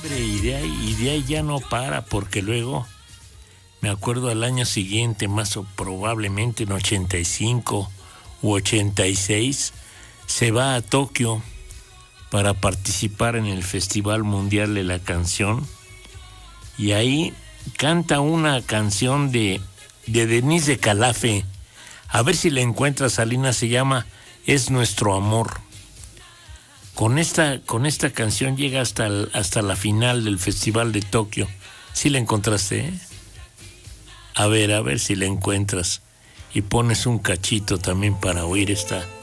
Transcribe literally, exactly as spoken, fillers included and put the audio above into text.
Y de ahí, y de ahí ya no para, porque luego me acuerdo al año siguiente, más o probablemente en ochenta y cinco u ochenta y seis, se va a Tokio para participar en el Festival Mundial de la Canción, y ahí canta una canción de, de Denise de Calafe. A ver si la encuentras, Alina, se llama Es Nuestro Amor. Con esta, con esta canción llega hasta, el, hasta la final del Festival de Tokio. ¿Sí la encontraste? ¿Eh? A ver, a ver si la encuentras. Y pones un cachito también para oír esta